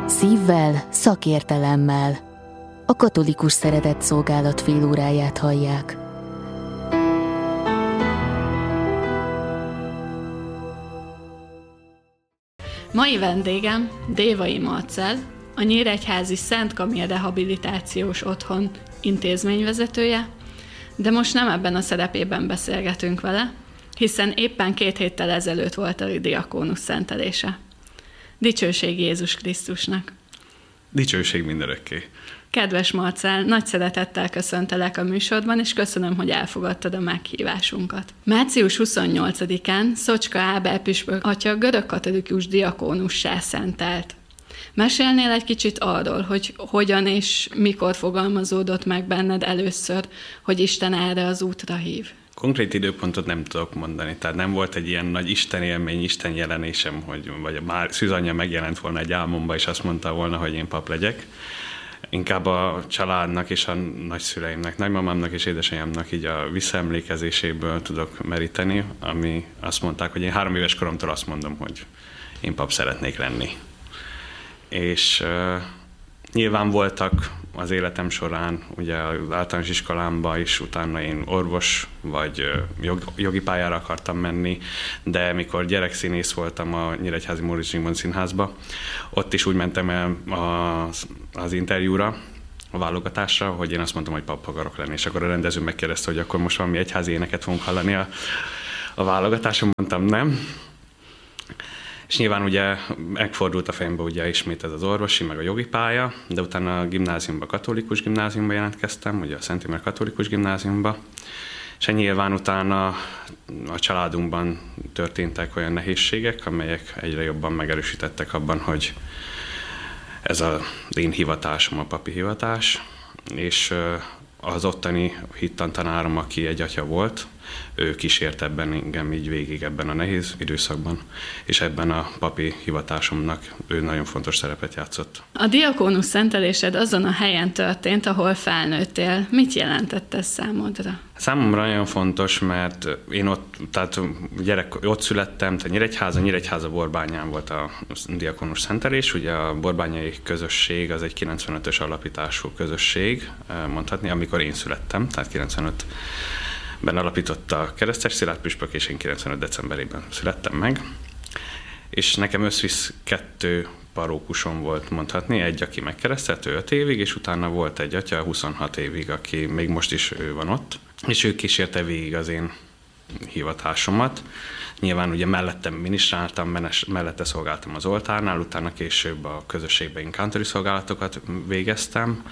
Szívvel, szakértelemmel. A Katolikus Szeretetszolgálat félóráját hallják. Mai vendégem Dévai Marcell, a Nyíregyházi Szent Kamil Rehabilitációs Otthon intézményvezetője, de most nem ebben a szerepében beszélgetünk vele, hiszen éppen 2 héttel ezelőtt volt a diakónusz szentelése. Dicsőség Jézus Krisztusnak! Dicsőség mindörökké! Kedves Marcell, nagy szeretettel köszöntelek a műsorban, és köszönöm, hogy elfogadtad a meghívásunkat. Március 28-án Szocska Ábel püspök atya görögkatolikus diakónussá szentelt. Mesélnél egy kicsit arról, hogy hogyan és mikor fogalmazódott meg benned először, hogy Isten erre az útra hív? Konkrét időpontot nem tudok mondani, tehát nem volt egy ilyen nagy Isten élmény, Isten jelenésem, vagy már Szűzanyja megjelent volna egy álmomba, és azt mondta volna, hogy én pap legyek. Inkább a családnak és a nagyszüleimnek, nagymamámnak és édesanyámnak így a visszaemlékezéséből tudok meríteni, ami azt mondták, hogy én 3 éves koromtól azt mondom, hogy én pap szeretnék lenni. És nyilván voltak az életem során, ugye az általános iskolámban is, utána én orvos vagy jogi pályára akartam menni, de mikor gyerekszínész voltam a Nyíregyházi Móricz Zsigmond Színházba, ott is úgy mentem el az interjúra, a válogatásra, hogy én azt mondtam, hogy pap akarok lenni, és akkor a rendező megkérdezte, hogy akkor most valami egyházi éneket fogunk hallani a válogatáson, mondtam nem. És nyilván ugye megfordult a fejembe ugye ismét ez az orvosi, meg a jogi pálya, de utána a gimnáziumba, katolikus gimnáziumba jelentkeztem, ugye a Szent Imre Katolikus Gimnáziumba, és nyilván utána a családunkban történtek olyan nehézségek, amelyek egyre jobban megerősítettek abban, hogy ez az én hivatásom, a papi hivatás, és az ottani hittanttanárom, aki egy atya volt, ő kísért ebben engem így végig ebben a nehéz időszakban, és ebben a papi hivatásomnak ő nagyon fontos szerepet játszott. A diakónusz szentelésed azon a helyen történt, ahol felnőttél. Mit jelentett ez számodra? Számomra nagyon fontos, mert én ott születtem, tehát Nyíregyháza Borbányán volt a diakónusz szentelés, ugye a borbányai közösség az egy 95-ös alapítású közösség, mondhatni, amikor én születtem, tehát 95-ben alapította a Keresztes Szilárd püspök, és én 95 decemberében születtem meg. És nekem összvisz 2 parókusom volt, mondhatni, egy, aki megkeresztelt, ő 5 évig, és utána volt egy atya 26 évig, aki még most is ő van ott, és ő kísérte végig az én hivatásomat. Nyilván ugye mellettem minisztráltam, mellette szolgáltam az oltárnál, utána később a közösségben én kántori szolgálatokat végeztem.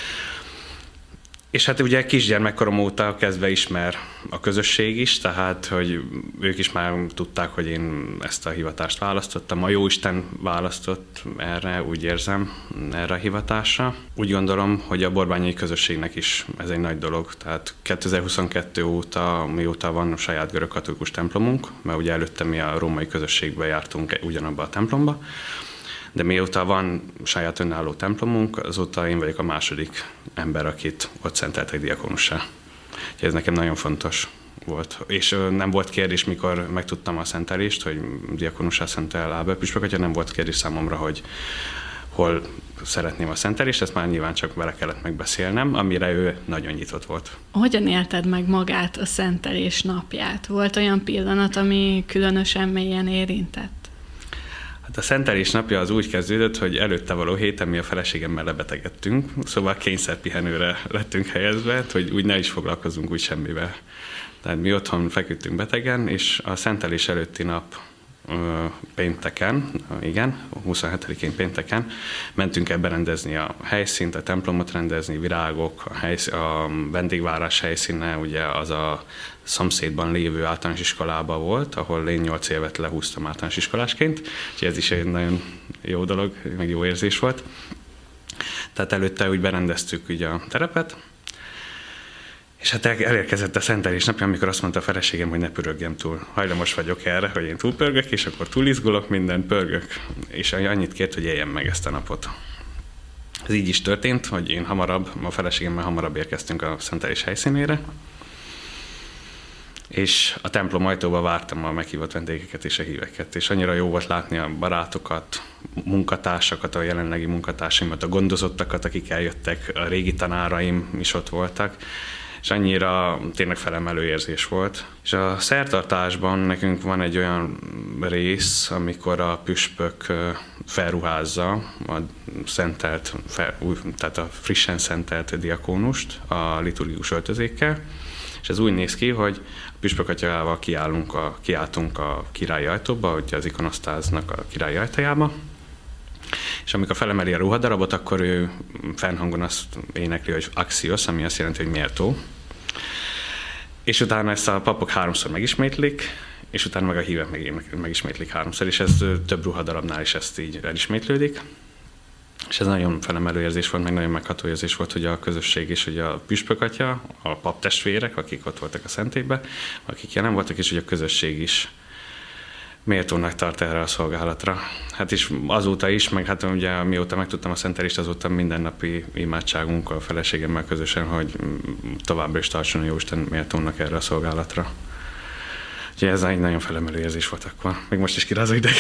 És hát ugye kisgyermekkorom óta kezdve ismer a közösség is, tehát hogy ők is már tudták, hogy én ezt a hivatást választottam. A Jóisten választott erre, úgy érzem, erre a hivatásra. Úgy gondolom, hogy a borbányai közösségnek is ez egy nagy dolog. Tehát 2022 óta, mióta van a saját görögkatolikus templomunk, mert ugye előtte mi a római közösségbe jártunk ugyanabba a templomba, de mióta van saját önálló templomunk, azóta én vagyok a második ember, akit ott szenteltek diakónussá. Úgyhogy ez nekem nagyon fontos volt. És nem volt kérdés, mikor megtudtam a szentelést, hogy diakónussá szentel Ábel püspök atya, nem volt kérdés számomra, hogy hol szeretném a szentelést, ezt már nyilván csak vele kellett megbeszélnem, amire ő nagyon nyitott volt. Hogyan élted meg magát a szentelés napját? Volt olyan pillanat, ami különösen mélyen érintett? Hát a szentelés napja az úgy kezdődött, hogy előtte való héten mi a feleségemmel lebetegedtünk, szóval kényszerpihenőre lettünk helyezve, hogy úgy ne is foglalkozunk úgy semmivel. Tehát mi otthon feküdtünk betegen, és a szentelés előtti nap pénteken, 27-én pénteken mentünk el berendezni a helyszínt, a templomot rendezni, virágok, a vendégvárás helyszíne, ugye az a szomszédban lévő általános iskolában volt, ahol én 8 évet lehúztam általános iskolásként, úgyhogy ez is egy nagyon jó dolog, meg jó érzés volt. Tehát előtte úgy berendeztük ugye a terepet, és hát elérkezett a szentelés napja, amikor azt mondta a feleségem, hogy ne pörögjem túl. Hajlamos vagyok erre, hogy én túl pörgök, és akkor túl izgulok, mindent pörgök. És annyit kért, hogy éljem meg ezt a napot. Ez így is történt, hogy én a feleségemmel hamarabb érkeztünk a szentelés helyszínére. és a templom ajtóba vártam a meghívott vendégeket és a híveket, és annyira jó volt látni a barátokat, munkatársakat, a jelenlegi munkatársaimat, a gondozottakat, akik eljöttek, a régi tanáraim is ott voltak, és annyira tényleg felemelő érzés volt. És a szertartásban nekünk van egy olyan rész, amikor a püspök felruházza a szentelt, tehát a frissen szentelt diakónust a liturgikus öltözékkel, és ez úgy néz ki, hogy a püspök atyával kiáltunk a királyi ajtóba, hogy az ikonosztáznak a királyi ajtajába, és amikor felemeli a ruhadarabot, akkor ő fennhangon azt énekli, hogy axios, ami azt jelenti, hogy méltó. És utána ezt a papok 3-szor megismétlik, és utána meg a hívek megismétlik 3-szor, és ez több ruhadarabnál is ezt így elismétlődik. És ez nagyon felemelő érzés volt, meg nagyon megható érzés volt, hogy a közösség és hogy a püspökatya, a paptestvérek, akik ott voltak a szentélyben, akik jelen voltak, és hogy a közösség is méltónak tart erre a szolgálatra. Hát is azóta is, meg hát ugye mióta megtudtam a szentelést, azóta mindennapi imádságunk a feleségemmel közösen, hogy továbbra is tartson a Jóisten méltónak erre a szolgálatra. Úgyhogy ez egy nagyon felemelő érzés volt akkor. Még most is kiráz a ideg.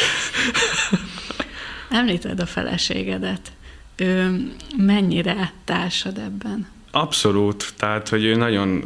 Említed a feleségedet. Ő mennyire társad ebben? Abszolút, tehát hogy ő nagyon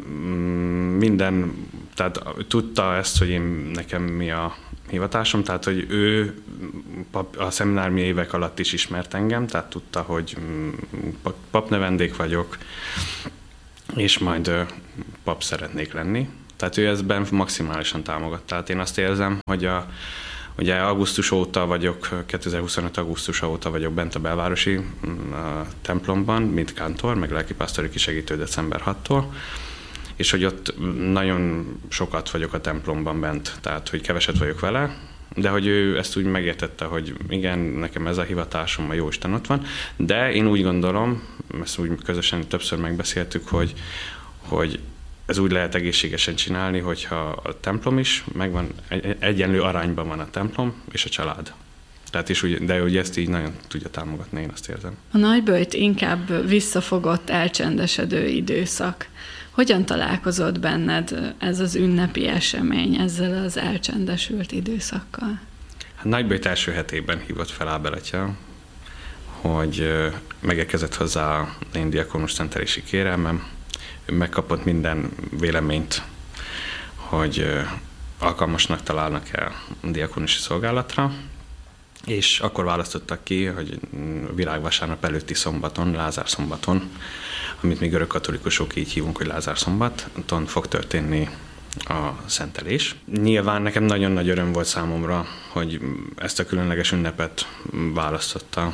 tehát tudta ezt, hogy nekem mi a hivatásom, tehát hogy ő a szemináriumi évek alatt is ismert engem, tehát tudta, hogy papnövendék vagyok, és majd pap szeretnék lenni. Tehát ő ezben maximálisan támogat. Tehát én azt érzem, hogy ugye augusztus óta vagyok, 2025. augusztusa óta vagyok bent a belvárosi templomban, mint kántor, meg lelkipásztori kisegítő december 6-tól, és hogy ott nagyon sokat vagyok a templomban bent, tehát hogy keveset vagyok vele, de hogy ő ezt úgy megértette, hogy igen, nekem ez a hivatásom, a Jóisten ott van, de én úgy gondolom, ezt úgy közösen többször megbeszéltük, hogy ez úgy lehet egészségesen csinálni, hogyha a templom is megvan, egyenlő arányban van a templom és a család. Tehát is úgy, de hogy ezt így nagyon tudja támogatni, én azt érzem. A nagyböjt inkább visszafogott, elcsendesedő időszak. Hogyan találkozott benned ez az ünnepi esemény ezzel az elcsendesült időszakkal? Hát nagyböjt első hetében hívott fel Ábel atya, hogy megérkezett hozzá a én diakónus szentelési kérelmem. Ő megkapott minden véleményt, hogy alkalmasnak találnak el a diakónusi szolgálatra, és akkor választottak ki, hogy virágvasárnap előtti szombaton, Lázár szombaton, amit mi görög katolikusok így hívunk, hogy Lázár szombaton fog történni a szentelés. Nyilván nekem nagyon nagy öröm volt számomra, hogy ezt a különleges ünnepet választotta,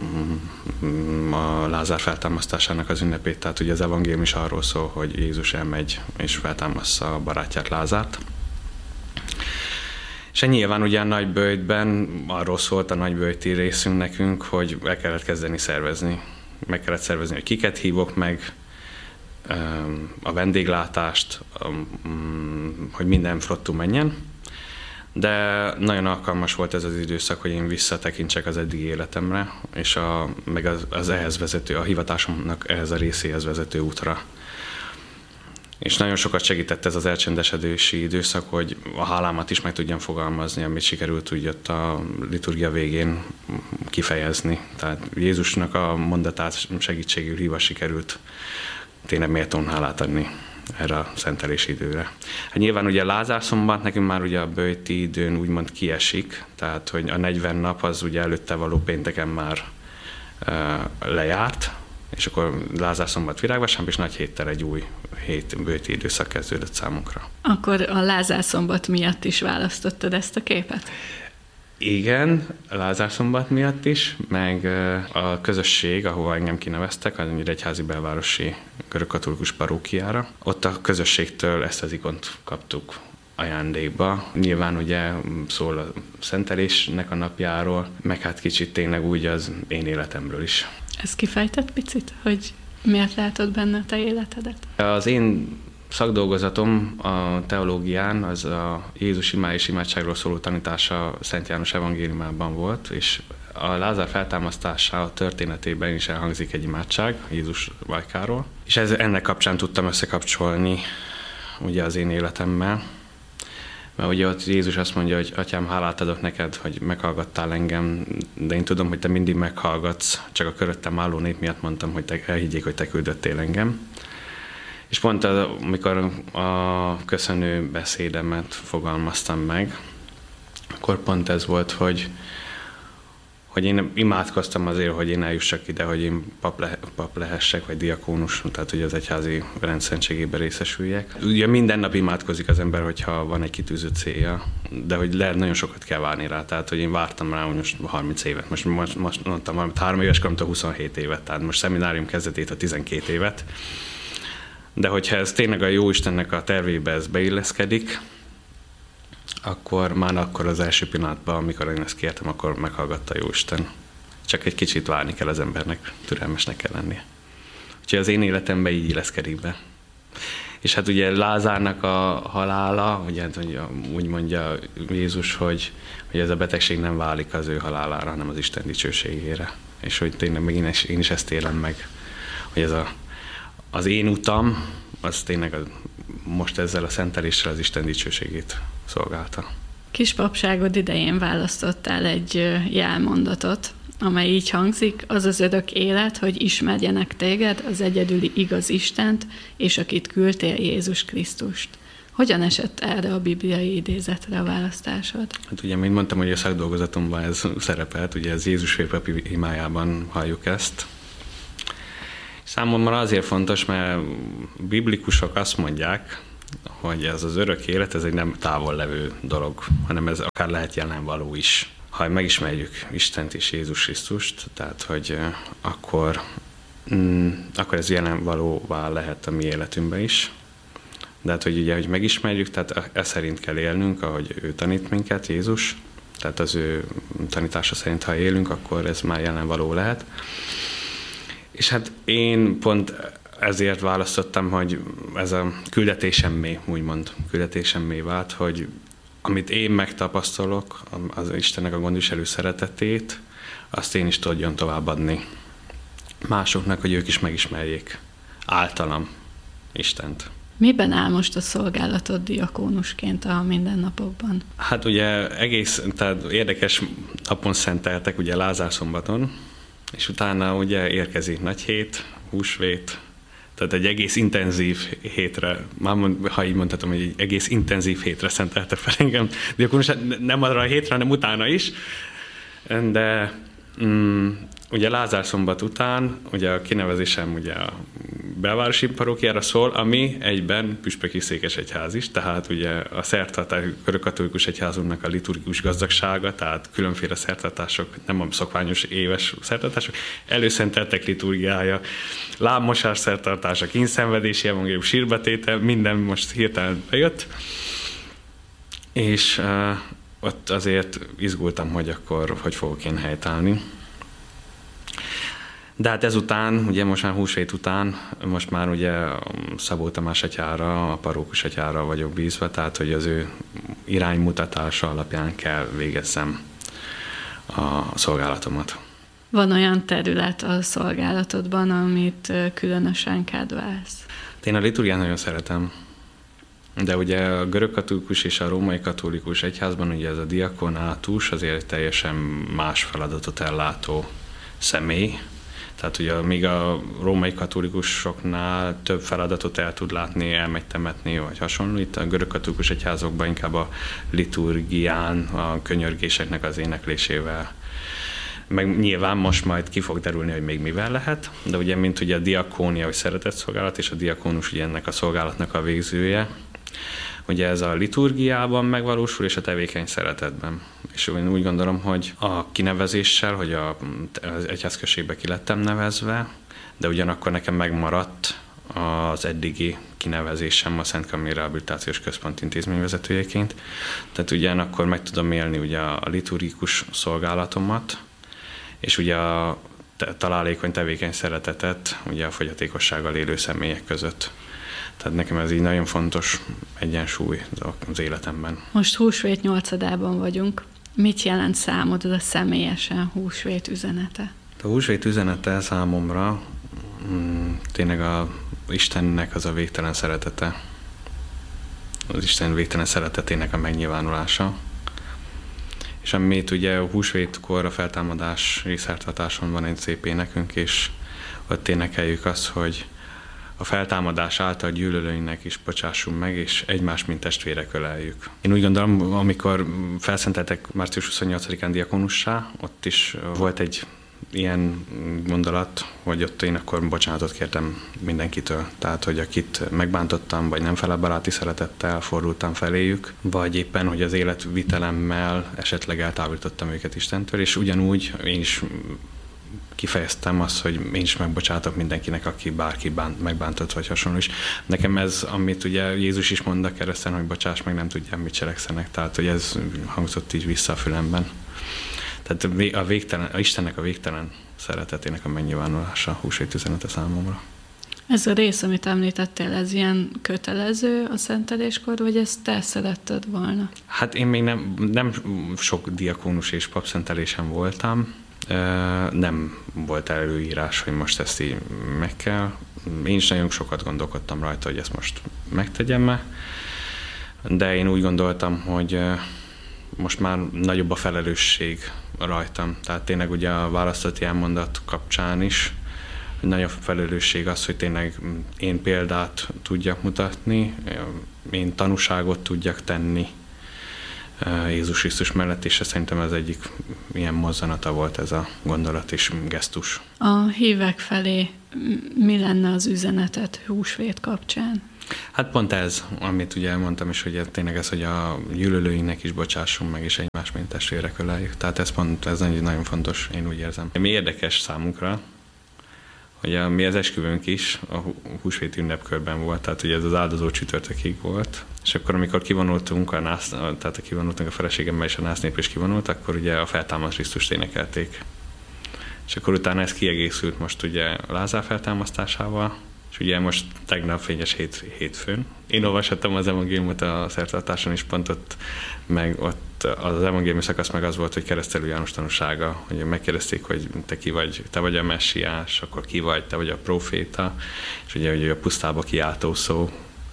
a Lázár feltámasztásának az ünnepét, tehát ugye az evangélium is arról szól, hogy Jézus elmegy és feltámaszza a barátját, Lázárt. És nyilván ugye a nagyböjtben arról szólt a nagyböjti részünk nekünk, hogy el kellett kezdeni szervezni. Meg kellett szervezni, hogy kiket hívok meg, a vendéglátást, hogy minden flottú menjen. De nagyon alkalmas volt ez az időszak, hogy én visszatekintsek az eddigi életemre, és meg az ehhez vezető, a hivatásomnak ehhez a részéhez vezető útra. És nagyon sokat segített ez az elcsendesedési időszak, hogy a hálámat is meg tudjam fogalmazni, amit sikerült úgy ott a liturgia végén kifejezni. Tehát Jézusnak a mondatát segítségül hívva sikerült tényleg méltón hálát adni erre a szentelési időre. Hát nyilván ugye Lázár szombat nekünk már ugye a böjti időn úgymond kiesik, tehát hogy a 40 nap az ugye előtte való pénteken már lejárt, és akkor Lázár szombat, virágvasárnap, és nagy héttel egy új böjti időszak kezdődött számunkra. Akkor a Lázár szombat miatt is választottad ezt a képet? Igen, a Lázár szombat miatt is, meg a közösség, ahova engem kineveztek, az Nyíregyházi belvárosi görögkatolikus parókiára. Ott a közösségtől ezt az ikont kaptuk ajándékba. Nyilván ugye szól a szentelésnek a napjáról, meg hát kicsit tényleg úgy az én életemről is. Ez kifejtett picit, hogy miért látod benne a te életedet? Az én szakdolgozatom a teológián az a Jézus imája és imádságról szóló tanítása Szent János evangéliumában volt, és a Lázár feltámasztása történetében is elhangzik egy imádság Jézus vajkáról. És ennek kapcsán tudtam összekapcsolni ugye az én életemmel, Mert ugye ott Jézus azt mondja, hogy Atyám, hálát adok neked, hogy meghallgattál engem, de én tudom, hogy te mindig meghallgatsz, csak a köröttem álló nép miatt mondtam, hogy te elhiggyék, hogy te küldöttél engem. És pont amikor a köszönő beszédemet fogalmaztam meg, akkor pont ez volt, hogy én imádkoztam azért, hogy én eljussak ide, hogy én pap lehessek, vagy diakónus, tehát hogy az egyházi rendszentségében részesüljek. Ugye minden nap imádkozik az ember, hogyha van egy kitűzött célja, de hogy lehet, nagyon sokat kell várni rá, tehát hogy én vártam rá most 30 évet, most mondtam, 3 éves koromtól 27 évet, tehát most szeminárium kezdetét a 12 évet, de hogyha ez tényleg a Jóistennek a tervébe ez beilleszkedik, akkor már akkor az első pillanatban, amikor én ezt kértem, akkor meghallgatta a Jóisten. Csak egy kicsit várni kell az embernek, türelmesnek kell lennie. Úgyhogy az én életemben így illeszkedik be. És hát ugye Lázárnak a halála, ugye, úgy mondja Jézus, hogy ez a betegség nem válik az ő halálára, hanem az Isten dicsőségére. És hogy tényleg meg én is ezt élem meg, hogy ez az én utam, az tényleg most ezzel a szenteléssel az Isten dicsőségét szolgálta. Kispapságod idején választottál egy jelmondatot, amely így hangzik: az az örök élet, hogy ismerjenek téged, az egyedüli igaz Istent, és akit küldtél, Jézus Krisztust. Hogyan esett erre a bibliai idézetre a választásod? Hát ugye, mint mondtam, hogy a szakdolgozatomban ez szerepelt, ugye ez Jézus félpapi imájában halljuk ezt. Számomra azért fontos, mert biblikusok azt mondják, hogy ez az örök élet, ez egy nem távol levő dolog, hanem ez akár lehet jelenvaló is. Ha megismerjük Istent és Jézus Krisztust, tehát hogy akkor ez jelenvalóvá lehet a mi életünkben is. De hát, hogy ugye, hogy megismerjük, tehát ez szerint kell élnünk, ahogy ő tanít minket, Jézus, tehát az ő tanítása szerint, ha élünk, akkor ez már jelenvaló lehet. És hát én pont ezért választottam, hogy ez a küldetésemmé, úgymond küldetésemmé vált, hogy amit én megtapasztalok, az Istennek a gondviselő szeretetét, azt én is tudjon továbbadni másoknak, hogy ők is megismerjék általam Istent. Miben áll most a szolgálatod diakónusként a mindennapokban? Hát ugye tehát érdekes napon szenteltek, ugye Lázár szombaton, és utána ugye érkezik nagy hét, húsvét, tehát egy egész intenzív hétre, ha így mondhatom, hogy egy egész intenzív hétre szentelte fel engem diakónus, nem arra a hétre, hanem utána is, de ugye Lázár szombat után, ugye a kinevezésem ugye a belvárosi parókiára szól, ami egyben püspöki székesegyház is, tehát ugye a szertartás, görögkatolikus egyházunknak a liturgikus gazdagsága, tehát különféle szertartások, nem a szokványos éves szertartások, előszenteltek liturgiája, lábmosás szertartása, kíndszenvedési evangélium, sírbetétel, minden most hirtelen bejött, és ott azért izgultam, hogy akkor hogy fogok én helytállni. De hát ezután, ugye most már húsvét után, most már ugye Szabó Tamás atyára, a parókus atyára vagyok bízva, tehát hogy az ő iránymutatása alapján kell végezzem a szolgálatomat. Van olyan terület a szolgálatodban, amit különösen kedvelsz? Én a liturgiát nagyon szeretem, de ugye a görögkatolikus és a római katolikus egyházban ugye ez a diakonátus azért teljesen más feladatot ellátó személy. Tehát ugye még a római katolikusoknál több feladatot el tud látni, elmegy temetni, vagy hasonló. Itt a görögkatolikus egyházokban inkább a liturgián, a könyörgéseknek az éneklésével. Meg nyilván most majd ki fog derülni, hogy még mivel lehet, de ugye mint ugye a diakónia, vagy szeretetszolgálat, és a diakónus ugye ennek a szolgálatnak a végzője, ugye ez a liturgiában megvalósul, és a tevékeny szeretetben. És én úgy gondolom, hogy a kinevezéssel, hogy az egyházközségbe ki lettem nevezve, de ugyanakkor nekem megmaradt az eddigi kinevezésem a Szent Kamil Rehabilitációs Központ intézményvezetőjeként. Tehát ugyanakkor meg tudom élni ugye a liturgikus szolgálatomat, és ugye a találékony tevékeny szeretetet ugye a fogyatékossággal élő személyek között. Tehát nekem ez így nagyon fontos egyensúly az életemben. Most húsvét 8-ában vagyunk. Mit jelent számodra személyesen húsvét üzenete? A húsvét üzenete számomra tényleg a Istennek az a végtelen szeretete. az Isten végtelen szeretetének a megnyilvánulása. És amit ugye a húsvétkor a feltámadás részártatáson van egy szép énekünk, és ott énekeljük azt, hogy a feltámadás által gyűlölőinek is bocsássunk meg, és egymást, mint testvérek öleljük. Én úgy gondolom, amikor felszenteltek március 28-án diakonussá, ott is volt egy ilyen gondolat, hogy ott én akkor bocsánatot kértem mindenkitől. Tehát, hogy akit megbántottam, vagy nem fele baráti szeretettel fordultam feléjük, vagy éppen, hogy az életvitelemmel esetleg eltávolítottam őket Istentől, és ugyanúgy én is kifejeztem azt, hogy én is megbocsátok mindenkinek, aki bárki megbántott, vagy hasonló is. Nekem ez, amit ugye Jézus is mond a kereszten, hogy bocsáss meg, nem tudják, mit cselekszenek. Tehát, hogy ez hangzott így vissza a fülemben. Tehát a Istennek a végtelen szeretetének a megnyilvánulása, a húsvét üzenete számomra. Ez a rész, amit említettél, ez ilyen kötelező a szenteléskor, vagy ezt te szeretted volna? Hát én még nem sok diakónus és papszentelésen voltam, nem volt előírás, hogy most ezt így meg kell. Én is nagyon sokat gondolkodtam rajta, hogy ezt most megtegyem-e, de én úgy gondoltam, hogy most már nagyobb a felelősség rajtam. Tehát tényleg ugye a választott elmondat kapcsán is nagyobb felelősség az, hogy tényleg én példát tudjak mutatni, én tanúságot tudjak tenni Jézus Krisztus mellett, és szerintem ez egyik ilyen mozzanata volt ez a gondolat és gesztus. A hívek felé mi lenne az üzenetet húsvét kapcsán? Hát pont ez, amit ugye elmondtam is, hogy tényleg ez, hogy a gyűlölőinknek is bocsássunk meg, és egymás mint testvérek öleljük. Tehát ez nagyon fontos, én úgy érzem. Mi érdekes számunkra, hogy mi az esküvőnk is a húsvéti ünnepkörben volt, tehát ugye ez az áldozó csütörtökig volt, és akkor amikor kivonultunk, tehát kivonultunk a feleségemmel és a násznép is kivonult, akkor ugye a feltámadt Krisztust énekelték. És akkor utána ez kiegészült most ugye Lázár feltámasztásával, és ugye most tegnap fényes hétfőn. Én olvashattam az evangéliumot a szertartáson is, pont ott, meg ott az evangéliumi szakasz meg az volt, hogy Keresztelő János tanúsága, hogy megkérdezték, hogy te ki vagy, te vagy a messiás, akkor ki vagy, te vagy a próféta, és ugye hogy a pusztába kiáltó szó,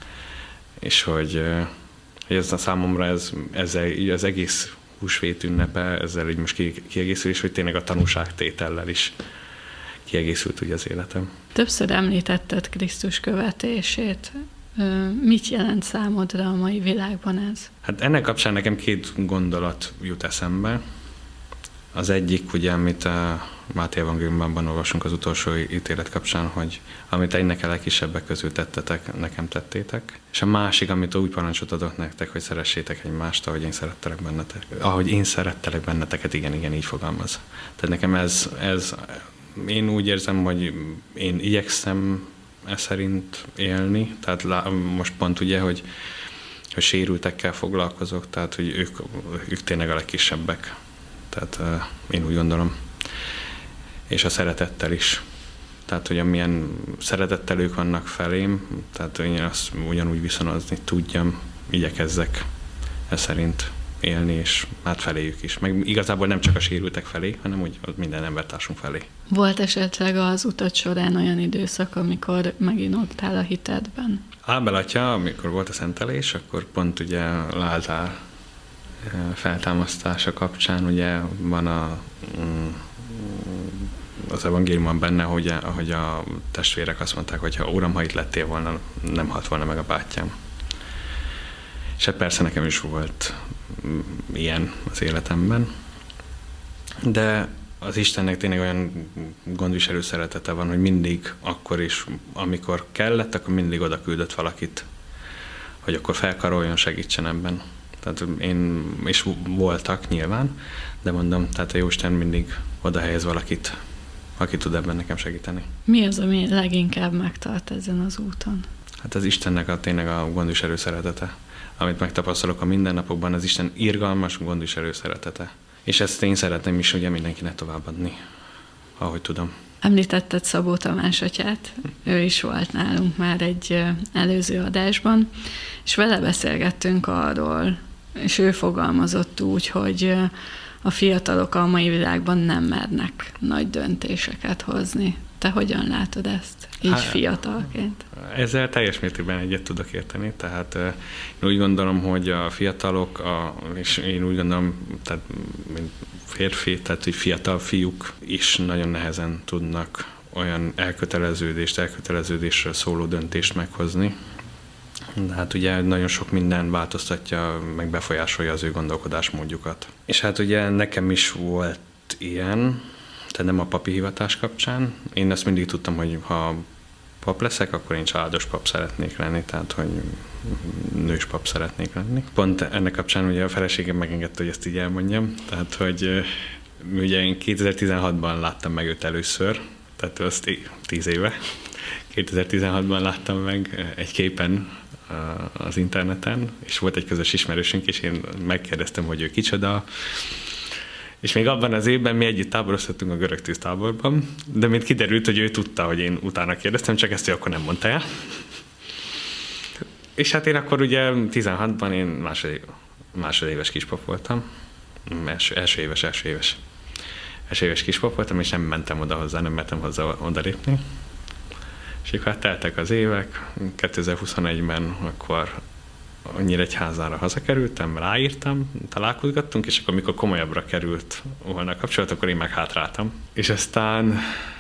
és hogy ez a számomra ezzel az egész húsvét ünnepe, ezzel így most kiegészül, és hogy tényleg a tanúságtétellel is kiegészült ugye az életem. Többször említetted Krisztus követését. Mit jelent számodra a mai világban ez? Hát ennek kapcsán nekem két gondolat jut eszembe. Az egyik, ugye, amit a Máté evangéliumban olvasunk az utolsó ítélet kapcsán, hogy amit egynek a legkisebbek közül tettetek, nekem tettétek. És a másik, amit úgy parancsot adok nektek, hogy szeressétek egymást, ahogy én szerettelek benneteket. Ahogy én szerettelek benneteket, igen, így fogalmaz. Tehát nekem ez én úgy érzem, hogy én igyekszem szerint élni, tehát most pont ugye, hogy sérültekkel foglalkozok, tehát hogy ők tényleg a legkisebbek. Tehát én úgy gondolom. És a szeretettel is. Tehát, hogy amilyen szeretettel ők vannak felém, tehát én azt ugyanúgy viszonozni tudjam, igyekezzek szerint élni, és hát feléjük is. Meg igazából nem csak a sérültek felé, hanem úgy minden embertársunk felé. Volt esetleg az utat során olyan időszak, amikor meginoltál a hitedben? Ábel atya, amikor volt a szentelés, akkor pont ugye Lázár feltámasztása kapcsán ugye van az evangéliumban benne, hogy a testvérek azt mondták, hogy ha Uram, ha itt lettél volna, nem halt volna meg a bátyám. És hát persze nekem is volt ilyen az életemben, de az Istennek tényleg olyan gondviselő szeretete van, hogy mindig akkor is, amikor kellett, akkor mindig oda küldött valakit, hogy akkor felkaroljon, segítsen ebben. Tehát én is voltak nyilván, de mondom, tehát a Jóisten mindig oda helyez valakit, aki tud ebben nekem segíteni. Mi az, ami leginkább megtart ezen az úton? Hát az Istennek tényleg a gondviselő szeretete. Amit megtapasztalok a mindennapokban, az Isten irgalmas, gondviselő szeretete. És ezt én szeretném is ugye mindenkinek továbbadni, ahogy tudom. Említetted Szabó Tamás atyát, ő is volt nálunk már egy előző adásban, és vele beszélgettünk arról, és ő fogalmazott úgy, hogy a fiatalok a mai világban nem mernek nagy döntéseket hozni. Te hogyan látod ezt, így fiatalként? Ezzel teljes mértékben egyet tudok érteni, tehát én úgy gondolom, hogy a fiatalok, és én úgy gondolom, tehát mint férfi, tehát hogy fiatal fiúk is nagyon nehezen tudnak olyan elköteleződésről szóló döntést meghozni. De hát ugye nagyon sok minden változtatja, meg befolyásolja az ő gondolkodásmódjukat. És hát ugye nekem is volt ilyen, tehát nem a papi hivatás kapcsán. Én ezt mindig tudtam, hogy ha pap leszek, akkor én családos pap szeretnék lenni, tehát hogy nős pap szeretnék lenni. Pont ennek kapcsán ugye a feleségem megengedte, hogy ezt így elmondjam. Tehát, hogy ugye én 2016-ban láttam meg őt először, tehát azt 10 éve. 2016-ban láttam meg egy képen az interneten, és volt egy közös ismerősünk, és én megkérdeztem, hogy ő kicsoda, és még abban az évben mi együtt táboroztattunk a görög tűztáborban, de mint kiderült, hogy ő tudta, hogy én utána kérdeztem, csak ezt ő akkor nem mondta el. És hát én akkor ugye 16-ban én másodéves kispap voltam, első éves kispap voltam, és nem mentem oda hozzá, nem mertem hozzá odalépni. És akkor hát teltek az évek, 2021-ben akkor Nyíregyházára hazakerültem, ráírtam, találkozgattunk, és akkor mikor komolyabbra került volna a kapcsolat, akkor én meg hátráltam. És aztán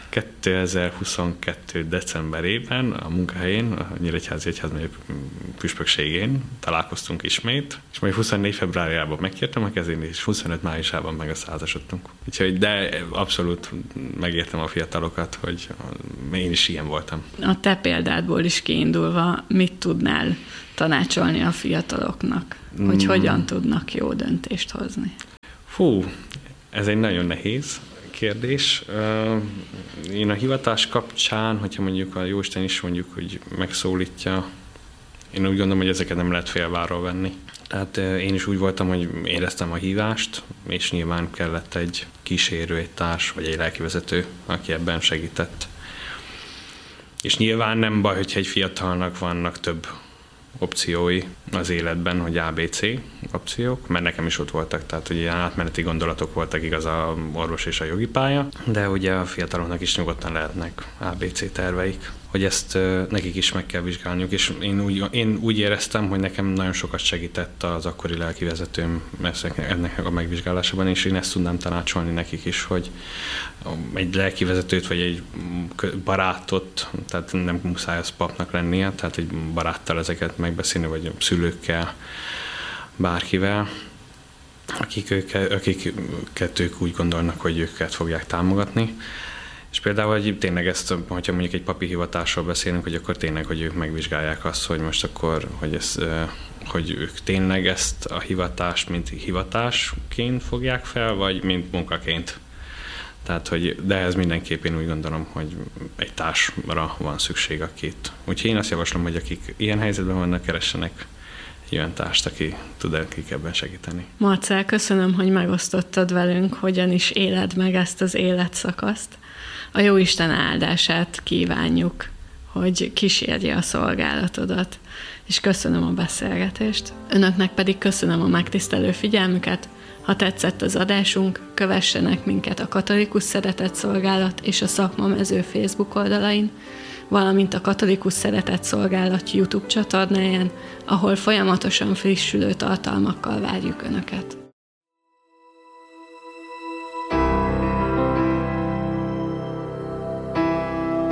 2022. decemberében a munkahelyén, a Nyíregyházi Egyházmegye püspökségén találkoztunk ismét, és majd 24 februárjában megkértem a kezén, és 25 májusában meg összeházasodtunk. Úgyhogy, de abszolút megértem a fiatalokat, hogy én is ilyen voltam. A te példádból is kiindulva, mit tudnál tanácsolni a fiataloknak, hogy hogyan tudnak jó döntést hozni? Ez egy nagyon nehéz kérdés. Én a hivatás kapcsán, hogyha mondjuk a Jóisten is mondjuk, hogy megszólítja, én úgy gondolom, hogy ezeket nem lehet félváról venni. Tehát én is úgy voltam, hogy éreztem a hívást, és nyilván kellett egy kísérő, egy társ, vagy egy lelkivezető, aki ebben segített. És nyilván nem baj, hogyha egy fiatalnak vannak több opciói az életben, hogy ABC opciók, mert nekem is ott voltak, tehát ugye átmeneti gondolatok voltak, igaz, a orvos és a jogi pálya, de ugye a fiataloknak is nyugodtan lehetnek ABC terveik, hogy ezt nekik is meg kell vizsgálniuk, és én úgy éreztem, hogy nekem nagyon sokat segített az akkori lelkivezetőm ennek a megvizsgálásában, és én ezt tudnám tanácsolni nekik is, hogy egy lelkivezetőt vagy egy barátot, tehát nem muszáj az papnak lennie, tehát egy baráttal ezeket megbeszélni, vagy szülőkkel, bárkivel, akiket ők úgy gondolnak, hogy őket fogják támogatni. És például, hogy tényleg ezt, hogyha mondjuk egy papi hivatásról beszélünk, hogy akkor tényleg, hogy ők megvizsgálják azt, hogy most akkor, hogy ők tényleg ezt a hivatást, mint hivatásként fogják fel, vagy mint munkaként. Tehát, de ez mindenképpen úgy gondolom, hogy egy társra van szükség, akit. Úgyhogy én azt javaslom, hogy akik ilyen helyzetben vannak, keressenek egy olyan társt, aki tud nekik ebben segíteni. Marcell, köszönöm, hogy megosztottad velünk, hogyan is éled meg ezt az életszakaszt. A Jóisten áldását kívánjuk, hogy kísérje a szolgálatodat, és köszönöm a beszélgetést. Önöknek pedig köszönöm a megtisztelő figyelmüket. Ha tetszett az adásunk, kövessenek minket a Katolikus Szeretett Szolgálat és a Szakmamező Facebook oldalain, valamint a Katolikus Szeretett Szolgálat YouTube csatornáján, ahol folyamatosan frissülő tartalmakkal várjuk Önöket.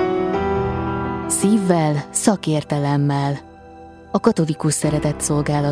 Szívvel, szakértelemmel. A Katolikus Szeretett Szolgálat